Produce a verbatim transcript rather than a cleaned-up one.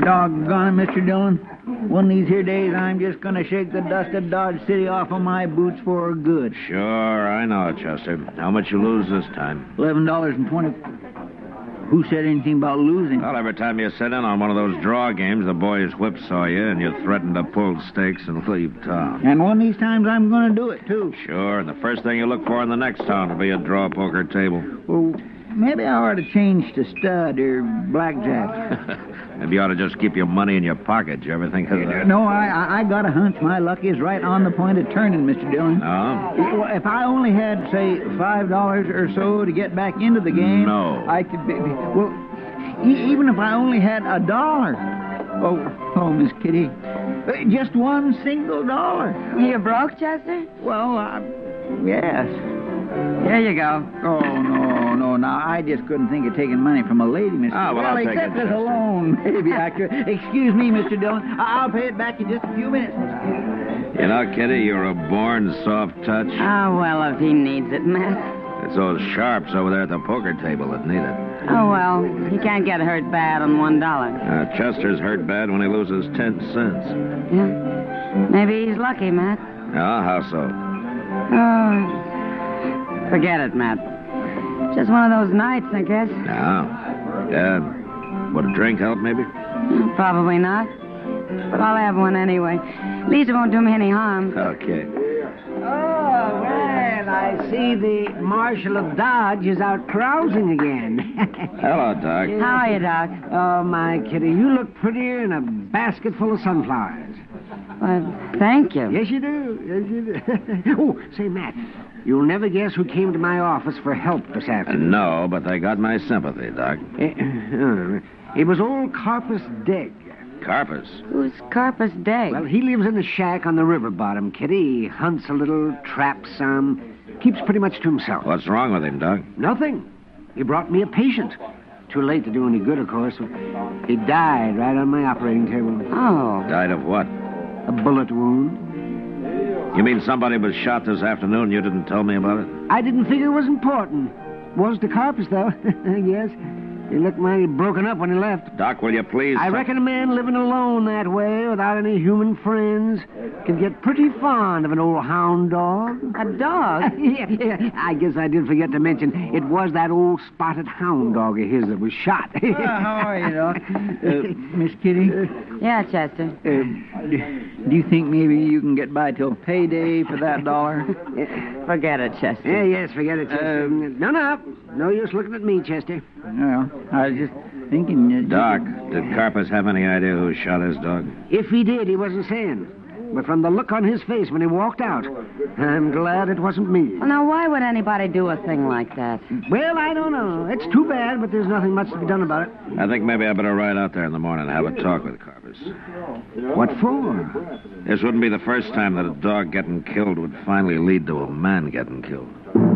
Doggone it, Mister Dillon. One of these here days, I'm just going to shake the dust of Dodge City off of my boots for good. Sure, I know, Chester. How much you lose this time? Eleven dollars and twenty. Who said anything about losing? Well, every time you sit in on one of those draw games, the boys whipsaw you, and you threaten to pull stakes and leave town. And one of these times, I'm going to do it, too. Sure, and the first thing you look for in the next town will be a draw poker table. Well, maybe I ought to change to stud or blackjack. Maybe you ought to just keep your money in your pocket. You ever think of that? No, I, I I got a hunch my luck is right on the point of turning, Mister Dillon. No? Well, if I only had, say, five dollars or so to get back into the game... No. I could be... Well, e- even if I only had a dollar... Oh, oh, Miss Kitty. Uh, Just one single dollar. You broke, Chester? Well, uh, yes. Here you go. Oh, no, no, no. I just couldn't think of taking money from a lady, Mister Ah, well, I'll take except it, as a Chester. loan, maybe I could. Excuse me, Mister Dillon. I- I'll pay it back in just a few minutes, Miss Kitty. You know, Kitty, you're a born soft touch. Oh, well, if he needs it, Matt. It's those sharps over there at the poker table that need it. Oh, well, he can't get hurt bad on one dollar. Uh, Chester's hurt bad when he loses ten cents. Yeah? Maybe he's lucky, Matt. Oh, how so? Oh, forget it, Matt. Just one of those nights, I guess. Yeah. Yeah. Would a drink help, maybe? Probably not. But I'll have one anyway. At least it won't do me any harm. Okay. Oh, well, I see the Marshal of Dodge is out carousing again. Hello, Doc. How are you, Doc? Oh, my kitty, you look prettier in a basket full of sunflowers. Well, thank you. Yes, you do. Yes, you do. Oh, say, Matt, you'll never guess who came to my office for help this Uh, afternoon. no, but they got my sympathy, Doc. Eh, uh, It was old Carpus Degg. Carpus. Who's Carpus Day? Well, he lives in a shack on the river bottom, Kitty. He hunts a little, traps some, keeps pretty much to himself. What's wrong with him, Doc? Nothing. He brought me a patient. Too late to do any good, of course. He died right on my operating table. Oh. Died of what? A bullet wound. You mean somebody was shot this afternoon and you didn't tell me about it? I didn't figure it was important. Was to Carpus, though. Yes. He looked mighty broken up when he left. Doc, will you please... I reckon a man living alone that way, without any human friends, can get pretty fond of an old hound dog. A dog? yeah, yeah. I guess I did forget to mention it was that old spotted hound dog of his that was shot. Well, how are you, Doc? Uh, Miss Kitty, Yeah, Chester. uh, do you think maybe you can get by till payday for that dollar? Forget it, Chester. Yeah, yes, forget it, Chester. Um, no, no. No use looking at me, Chester. Well, I was just thinking... Uh, Doc, did Carpus have any idea who shot his dog? If he did, he wasn't saying. But from the look on his face when he walked out, I'm glad it wasn't me. Well, now, why would anybody do a thing like that? Well, I don't know. It's too bad, but there's nothing much to be done about it. I think maybe I better ride out there in the morning and have a talk with Carpus. What for? This wouldn't be the first time that a dog getting killed would finally lead to a man getting killed.